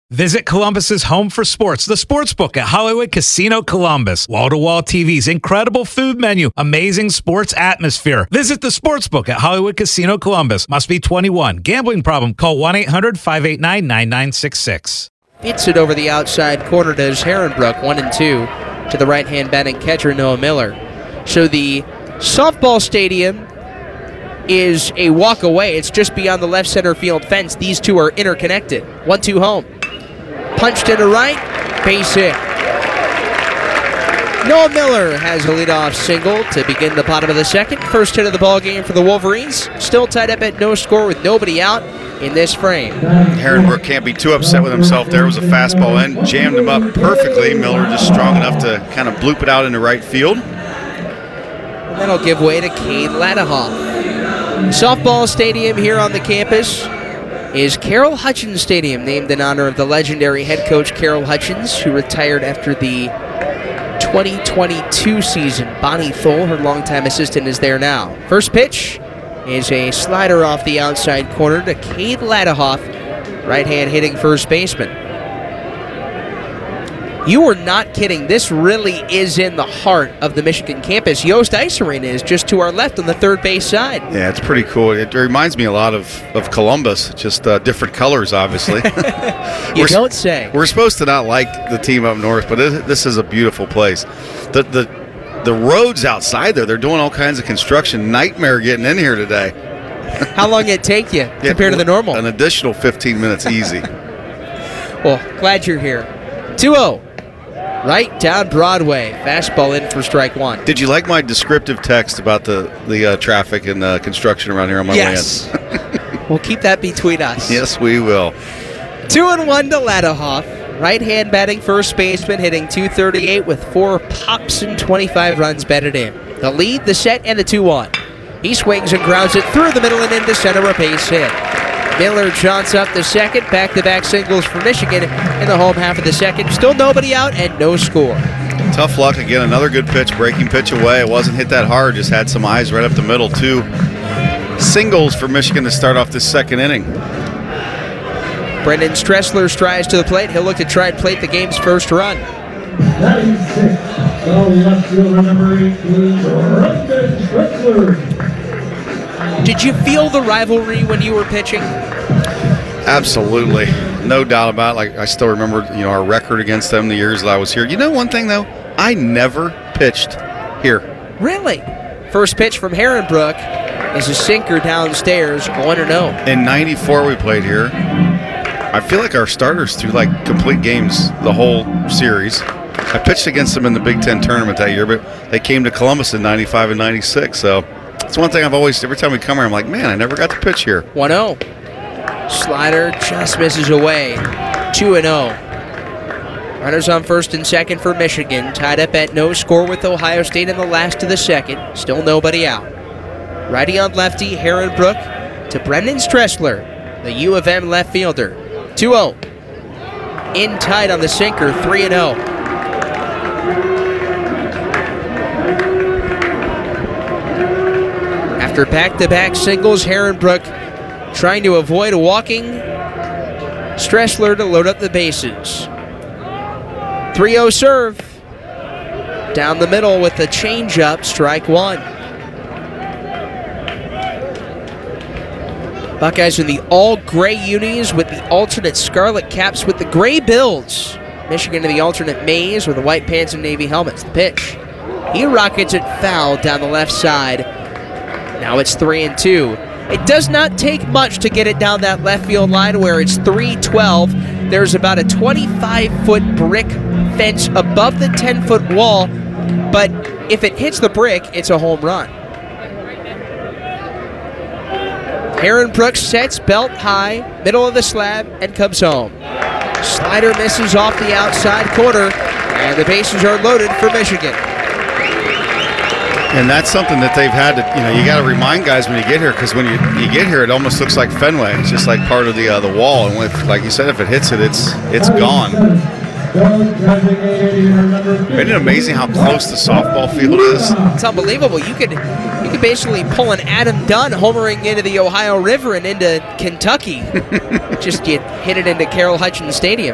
Visit Columbus's home for sports, the Sportsbook at Hollywood Casino Columbus. Wall-to-wall TVs, incredible food menu, amazing sports atmosphere. Visit the Sportsbook at Hollywood Casino Columbus. Must be 21. Gambling problem? Call 1-800-589-9966. Hits it over the outside corner to Herrenbrook, 1-2 to the right-hand batting catcher, Noah Miller. So the softball stadium is a walk away. It's just beyond the left center field fence. These two are interconnected. 1-2 home. Punched into right, base hit. Noah Miller has a leadoff single to begin the bottom of the second. First hit of the ball game for the Wolverines. Still tied up at no score with nobody out in this frame. Herrenbrook can't be too upset with himself there. It was a fastball in, jammed him up perfectly. Miller just strong enough to kind of bloop it out into right field. And that'll give way to Cade Ladahoff. Softball stadium here on the campus is Carol Hutchins Stadium, named in honor of the legendary head coach Carol Hutchins, who retired after the 2022 season. Bonnie Thole, her longtime assistant, is there now. First pitch is a slider off the outside corner to Cade Ladahoff, right-hand hitting first baseman. You are not kidding. This really is in the heart of the Michigan campus. Yost Ice Arena is just to our left on the third base side. Yeah, it's pretty cool. It reminds me a lot of Columbus, just different colors, obviously. You don't say. We're supposed to not like the team up north, but this is a beautiful place. The roads outside there, they're doing all kinds of construction. Nightmare getting in here today. How long did it take you compared to the normal? An additional 15 minutes easy. Well, glad you're here. 2-0. Right down Broadway. Fastball in for strike one. Did you like my descriptive text about the traffic and construction around here on my way in? Yes. We'll keep that between us. Yes, we will. 2-1 to Ladahoff. Right-hand batting first baseman, hitting .238 with 4 pops and 25 runs batted in. The lead, the set, and the 2-1. He swings and grounds it through the middle and into center, a base hit. Miller jaunts up the second, back-to-back singles for Michigan in the home half of the second. Still nobody out and no score. Tough luck again. Another good pitch, breaking pitch away. It wasn't hit that hard, just had some eyes right up the middle. 2 singles for Michigan to start off this second inning. Brendan Stressler strides to the plate. He'll look to try and plate the game's first run. 96, the left fielder number 18, Brendan Stressler. Did you feel the rivalry when you were pitching? Absolutely. No doubt about it. Like, I still remember, our record against them the years that I was here. You know one thing, though? I never pitched here. Really? First pitch from Herrenbrook is a sinker downstairs, 1-0. In 94, we played here. I feel like our starters threw, complete games the whole series. I pitched against them in the Big Ten tournament that year, but they came to Columbus in 95 and 96, so it's one thing I've always, every time we come here, I'm like, man, I never got to pitch here. 1-0. Slider just misses away. 2-0. Runners on first and second for Michigan. Tied up at no score with Ohio State in the last of the second. Still nobody out. Righty on lefty, Herrenbrook to Brendan Stressler, the U of M left fielder. 2-0. In tight on the sinker, 3-0. After back-to-back singles, Herrenbrook trying to avoid walking Stressler to load up the bases. 3-0 serve. Down the middle with the changeup, strike one. Buckeyes in the all-gray unis with the alternate scarlet caps with the gray bills. Michigan in the alternate maize with the white pants and navy helmets. The pitch. He rockets it foul down the left side. Now it's 3-2. It does not take much to get it down that left field line where it's 3-12. There's about a 25-foot brick fence above the 10-foot wall, but if it hits the brick, it's a home run. Herrenbrook sets belt high, middle of the slab, and comes home. Slider misses off the outside corner, and the bases are loaded for Michigan. And that's something that they've had to, you got to remind guys when you get here, because when you get here, it almost looks like Fenway. It's just like part of the wall, and like you said, if it hits it, it's gone. Isn't it amazing how close the softball field is? It's unbelievable. You could basically pull an Adam Dunn homering into the Ohio River and into Kentucky. Just you hit it into Carol Hutchins Stadium.